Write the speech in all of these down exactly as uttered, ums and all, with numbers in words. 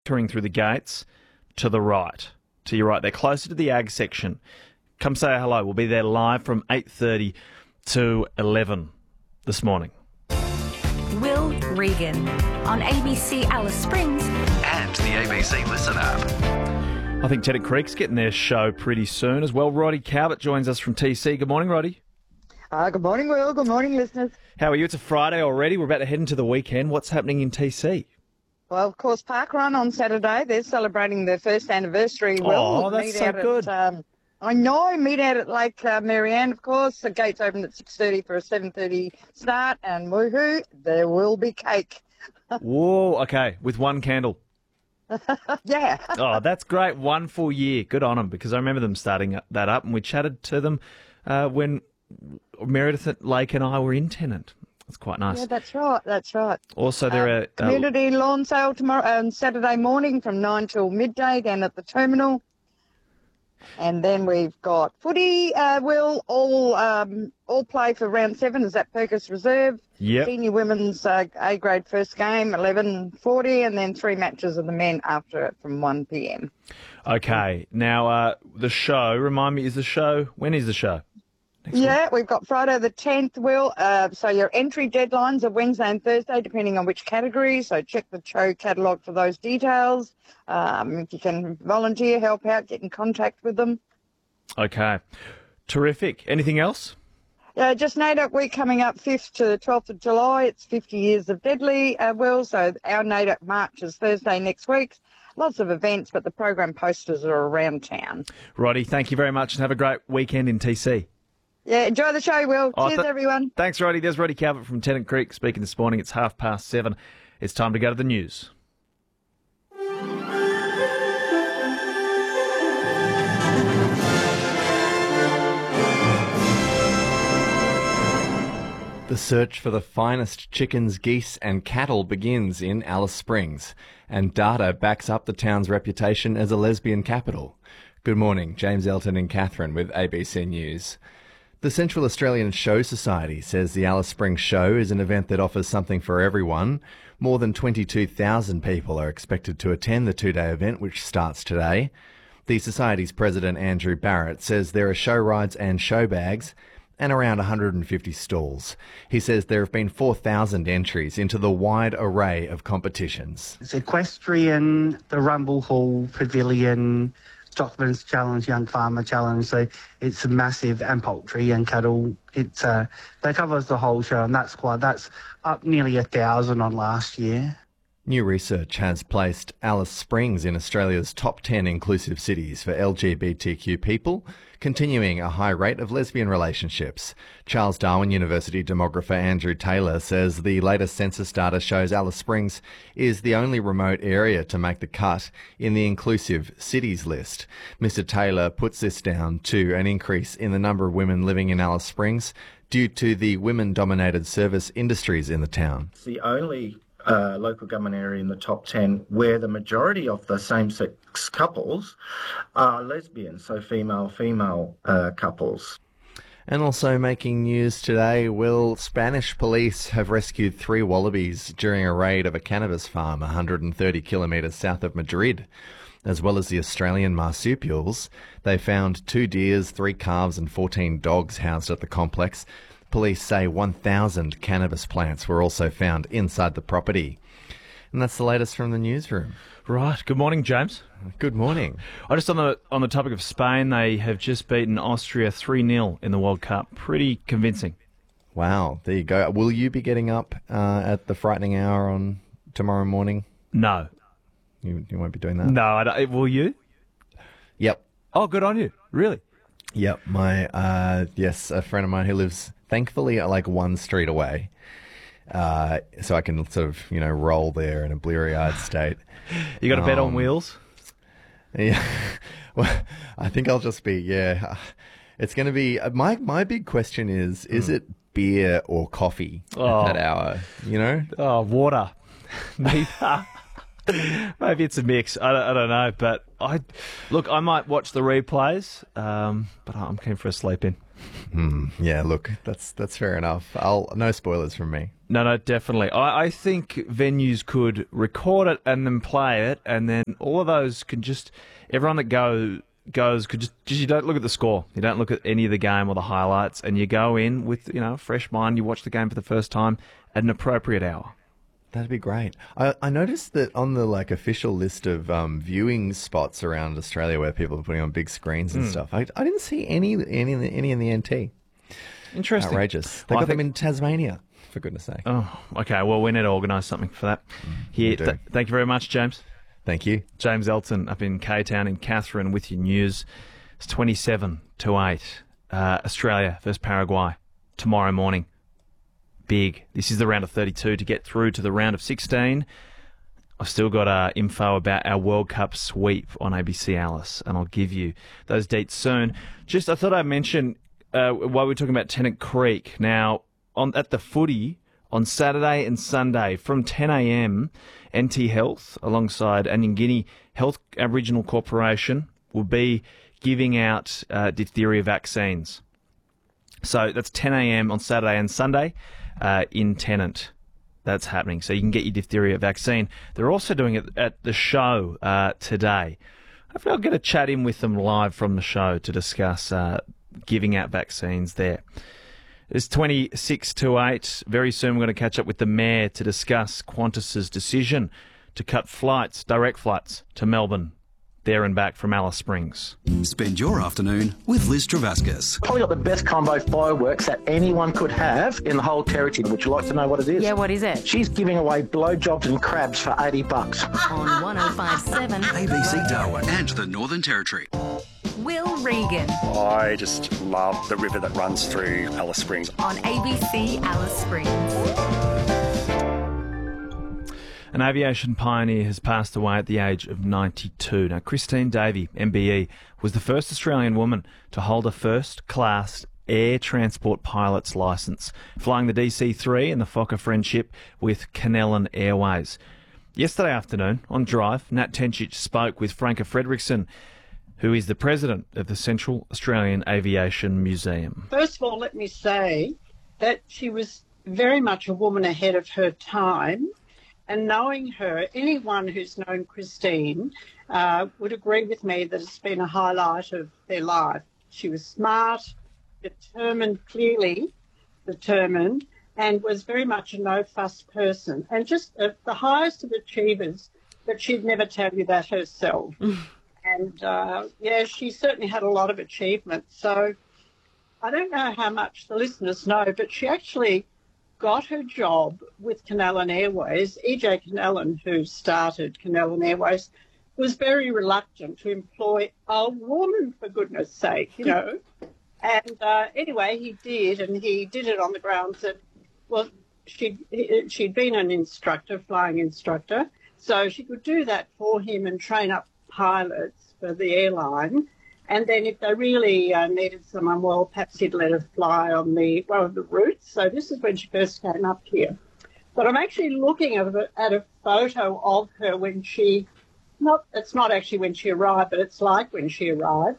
Entering through the gates to the right. To your right. They're closer to the ag section. Come say hello. We'll be there live from eight thirty to eleven this morning. Will Regan on A B C Alice Springs and the A B C Listen app. I think Tennant Creek's getting their show pretty soon as well. Roddy Calvert joins us from T C. Good morning, Roddy. Uh, good morning, Will. Good morning, listeners. How are you? It's a Friday already. We're about to head into the weekend. What's happening in T C? Well, of course, Parkrun on Saturday. They're celebrating their first anniversary. Will. Oh, that's meet so out good. At, um, I know. Meet out at Lake uh, Marianne, of course. The gates open at six thirty for a seven thirty start. And woohoo, there will be cake. Whoa, okay, with one candle. Yeah. Oh, that's great. One full year. Good on them, because I remember them starting that up, and we chatted to them uh, when Meredith Lake and I were in Tennant. That's quite nice. Yeah, that's right. That's right. Also, there Um, are... Uh, community lawn sale tomorrow, um, Saturday morning from nine till midday down at the terminal. And then we've got footy, uh, Will, all um, all play for round seven is at Perkins Reserve. Yep. Senior women's uh, A-grade first game, eleven forty, and then three matches of the men after it from one p.m. Okay. Now, uh, the show, remind me, is the show... When is the show? Next Yeah, week? we've got Friday the tenth, Will. Uh, so your entry deadlines are Wednesday and Thursday, depending on which category. So check the show catalogue for those details. Um, if you can volunteer, help out, get in contact with them. Okay. Terrific. Anything else? Uh, just NAIDOC week coming up fifth to twelfth of July. It's fifty years of Deadly, uh, Will. So our NAIDOC March is Thursday next week. Lots of events, but the program posters are around town. Roddy, thank you very much, and have a great weekend in T C. Yeah, enjoy the show, Will. Oh, Cheers, th- everyone. Thanks, Roddy. There's Roddy Calvert from Tennant Creek speaking this morning. It's half past seven. It's time to go to the news. The search for the finest chickens, geese and cattle begins in Alice Springs, and data backs up the town's reputation as a lesbian capital. Good morning, James Elton and Catherine with A B C News. The Central Australian Show Society says the Alice Springs Show is an event that offers something for everyone. More than twenty-two thousand people are expected to attend the two-day event, which starts today. The Society's president, Andrew Barrett, says there are show rides and show bags and around one hundred fifty stalls. He says there have been four thousand entries into the wide array of competitions. It's equestrian, the Rumble Hall Pavilion, Stockman's Challenge, Young Farmer Challenge. So it's massive, and poultry and cattle. It's uh, that covers the whole show, and that's quite that's up nearly a thousand on last year. New research has placed Alice Springs in Australia's top ten inclusive cities for L G B T Q people, continuing a high rate of lesbian relationships. Charles Darwin University demographer Andrew Taylor says the latest census data shows Alice Springs is the only remote area to make the cut in the inclusive cities list. Mister Taylor puts this down to an increase in the number of women living in Alice Springs due to the women-dominated service industries in the town. It's the only Uh, local government area in the top ten where the majority of the same-sex couples are lesbians, so female-female uh, couples. And also making news today, Will, Spanish police have rescued three wallabies during a raid of a cannabis farm one hundred thirty kilometres south of Madrid. As well as the Australian marsupials, they found two deers, three calves and fourteen dogs housed at the complex. Police say one thousand cannabis plants were also found inside the property. And that's the latest from the newsroom. Right. Good morning, James. Good morning. I just on the on the topic of Spain, they have just beaten Austria three nil in the World Cup. Pretty convincing. Wow. There you go. Will you be getting up uh, at the frightening hour on tomorrow morning? No. You, you won't be doing that? No. I don't, will you? Yep. Oh, good on you. Really? Yep. My, uh, yes, a friend of mine who lives, thankfully, like one street away. Uh, so I can sort of, you know, roll there in a bleary-eyed state. You got a bet Um, on wheels? Yeah. Well, I think I'll just be, yeah. It's going to be, my my big question is, is it beer or coffee Oh. at that hour, you know? Oh, water. Neither. Maybe it's a mix. I don't, I don't know. But I look, I might watch the replays, um, but I'm keen for a sleep in. Hmm. Yeah, look, that's that's fair enough. I'll no spoilers from me. No, no, definitely. I, I think venues could record it and then play it, and then all of those can just everyone that go goes could just, just you don't look at the score, you don't look at any of the game or the highlights, and you go in with you know a fresh mind. You watch the game for the first time at an appropriate hour. That'd be great. I, I noticed that on the like official list of um, viewing spots around Australia where people are putting on big screens and Mm. stuff, I, I didn't see any any in the, any in the N T. Interesting. Outrageous. They Well, I got them think- in Tasmania, for goodness sake. Oh, okay. Well, we need to organise something for that. Here, we do. th- thank you very much, James. Thank you. James Elton up in K-Town in Catherine with your news. It's twenty-seven to eight. Uh, Australia versus Paraguay tomorrow morning. Big. This is the round of thirty-two to get through to the round of sixteen. I've still got uh, info about our World Cup sweep on A B C Alice, and I'll give you those dates soon. Just, I thought I'd mention, uh, while we're talking about Tennant Creek, now, on at the footy, on Saturday and Sunday from ten a.m, N T Health, alongside Anyangini Health Aboriginal Corporation, will be giving out uh, diphtheria vaccines. So that's ten a.m. on Saturday and Sunday uh, in Tennant. That's happening. So you can get your diphtheria vaccine. They're also doing it at the show uh, today. Hopefully I'll get a chat in with them live from the show to discuss uh, giving out vaccines there. It's twenty-six to eight. Very soon we're going to catch up with the Mayor to discuss Qantas's decision to cut flights, direct flights, to Melbourne, there and back from Alice Springs. Spend your afternoon with Liz Travascus. Probably got the best combo fireworks that anyone could have in the whole territory. Would you like to know what it is? Yeah, what is it? She's giving away blowjobs and crabs for eighty bucks. On one oh five point seven. A B C Darwin and the Northern Territory. Will Regan I just love the river that runs through Alice Springs. on A B C Alice Springs. An aviation pioneer has passed away at the age of ninety-two. Now, Christine Davey, M B E, was the first Australian woman to hold a first-class air transport pilot's licence, flying the D C three and the Fokker Friendship with Canellan Airways. Yesterday afternoon, on Drive, Nat Tencic spoke with Franka Fredrickson, who is the president of the Central Australian Aviation Museum. First of all, let me say that she was very much a woman ahead of her time. And knowing her, anyone who's known Christine uh, would agree with me that it's been a highlight of their life. She was smart, determined, clearly determined, and was very much a no-fuss person. And just uh, the highest of achievers, but she'd never tell you that herself. And, uh, yeah, she certainly had a lot of achievements. So I don't know how much the listeners know, but she actually got her job with Canellan Airways. E J Canellan, who started Canellan Airways, was very reluctant to employ a woman, for goodness sake, you know. And uh, anyway, he did, and he did it on the grounds that, well, she'd, she'd been an instructor, flying instructor, so she could do that for him and train up pilots for the airline. And then if they really uh, needed someone, well, perhaps he'd let her fly on the one of the routes. So this is when she first came up here. But I'm actually looking at a, at a photo of her when she, not it's not actually when she arrived, but it's like when she arrived.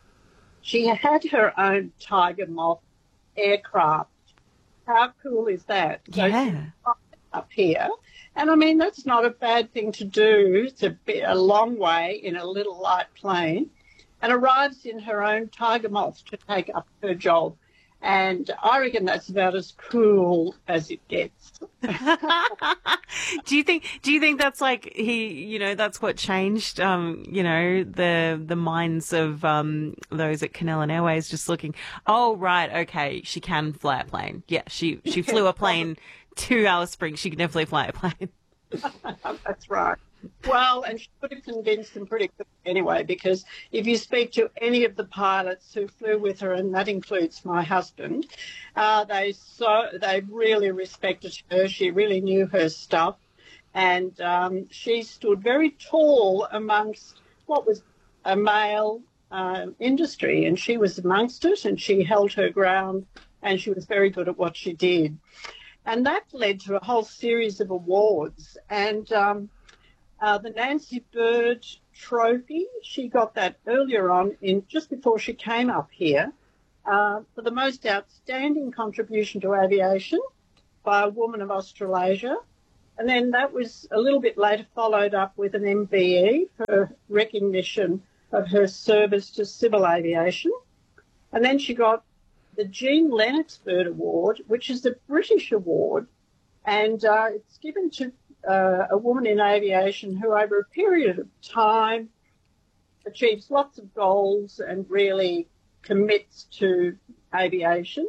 She had her own Tiger Moth aircraft. How cool is that? So Yeah. she's up here. And, I mean, that's not a bad thing to do. It's a, bit, a long way in a little light plane. And arrives in her own Tiger Moth to take up her job. And I reckon that's about as cool as it gets. do you think? Do you think that's like he? You know, that's what changed. Um, you know, the the minds of um those at Canellan Airways, just looking. Oh, right, okay, she can fly a plane. Yeah, she she flew a plane to Alice Springs. She can definitely fly a plane. That's right. Well, and she could have convinced them pretty quickly anyway, because if you speak to any of the pilots who flew with her, and that includes my husband, uh, they so they really respected her. She really knew her stuff, and um, she stood very tall amongst what was a male uh, industry, and she was amongst it, and she held her ground, and she was very good at what she did. And that led to a whole series of awards. And um, Uh, the Nancy Bird Trophy, she got that earlier on, in just before she came up here, uh, for the most outstanding contribution to aviation by a woman of Australasia. And then that was a little bit later followed up with an M B E for recognition of her service to civil aviation. And then she got the Jean Lennox Bird Award, which is the British award, and uh, it's given to uh, a woman in aviation who over a period of time achieves lots of goals and really commits to aviation.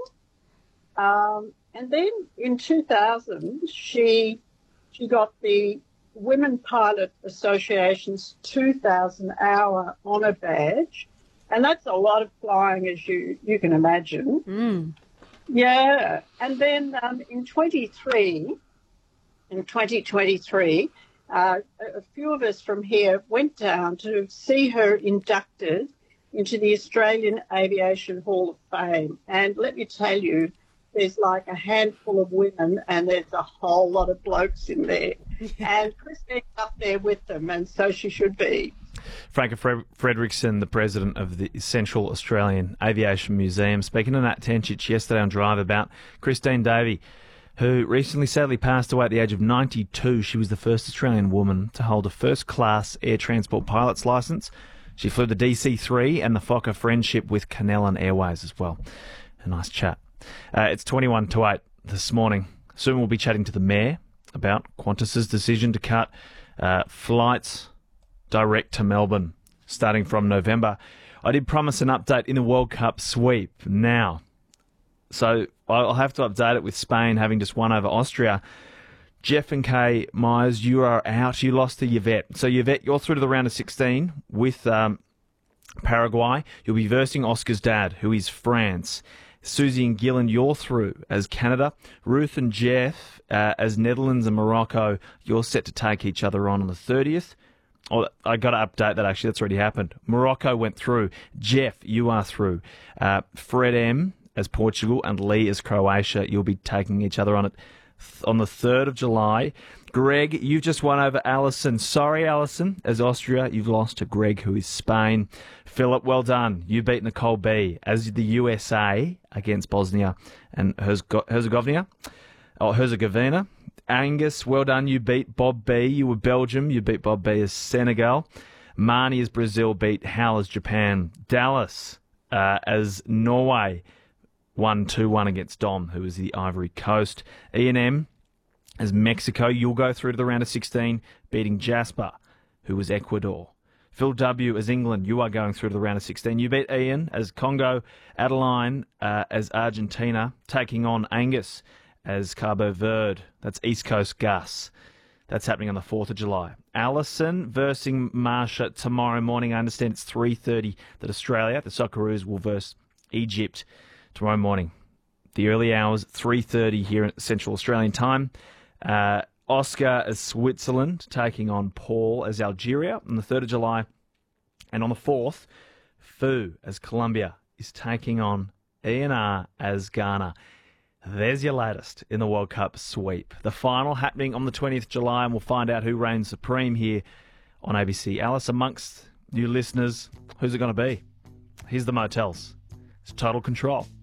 Um, and then in two thousand, she she got the Women Pilot Association's two thousand hour honour badge, and that's a lot of flying, as you, you can imagine. Mm. Yeah, and then um, in twenty-three, in twenty twenty-three, uh, a few of us from here went down to see her inducted into the Australian Aviation Hall of Fame. And let me tell you, there's like a handful of women and there's a whole lot of blokes in there. And Christine's up there with them, and so she should be. Franca Fre- Fredrickson, the president of the Central Australian Aviation Museum, speaking to Nat Tencic yesterday on Drive about Christine Davey, who recently sadly passed away at the age of ninety-two. She was the first Australian woman to hold a first-class air transport pilot's licence. She flew the D C three and the Fokker Friendship with Canellan Airways as well. A nice chat. Uh, it's twenty-one to eight this morning. Soon we'll be chatting to the Mayor about Qantas's decision to cut uh, flights direct to Melbourne starting from November. I did promise an update in the World Cup sweep now. So I'll have to update it with Spain having just won over Austria. Jeff and Kay Myers, you are out. You lost to Yvette. So Yvette, you're through to the round of sixteen with um, Paraguay. You'll be versing Oscar's dad, who is France. Susie and Gillen, you're through as Canada. Ruth and Jeff uh, as Netherlands and Morocco. You're set to take each other on on the thirtieth. Oh, I got to update that, actually. That's already happened. Morocco went through. Jeff, you are through. Uh, Fred M as Portugal and Lee as Croatia. You'll be taking each other on it th- on the third of July. Greg, you've just won over Alison. Sorry, Alison, as Austria. You've lost to Greg, who is Spain. Philip, well done. You beat Nicole B as the U S A against Bosnia and Herzegovina. Oh, Herzegovina. Angus, well done. You beat Bob B. You were Belgium. You beat Bob B as Senegal. Marnie as Brazil beat Hal as Japan. Dallas uh, as Norway won two one against Dom, who was the Ivory Coast. Ian M as Mexico. You'll go through to the round of sixteen, beating Jasper, who was Ecuador. Phil W as England. You are going through to the round of sixteen. You beat Ian as Congo. Adeline uh, as Argentina, taking on Angus as Cabo Verde. That's East Coast Gus. That's happening on the fourth of July. Alison versing Marsha tomorrow morning. I understand it's three thirty that Australia, the Socceroos, will verse Egypt tomorrow morning. The early hours, three thirty here at Central Australian time. Uh, Oscar as Switzerland, taking on Paul as Algeria on the third of July. And on the fourth, Fu as Colombia is taking on E N R as Ghana. There's your latest in the World Cup sweep. The final happening on the twentieth of July, and we'll find out who reigns supreme here on A B C. Alice, amongst you listeners, who's it going to be? Here's the Motels. It's Total Control.